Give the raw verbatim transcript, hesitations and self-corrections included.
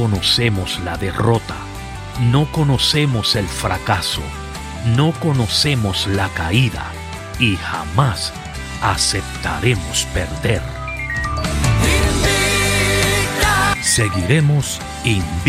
conocemos la derrota, no conocemos el fracaso, no conocemos la caída y jamás aceptaremos perder. Seguiremos invictos.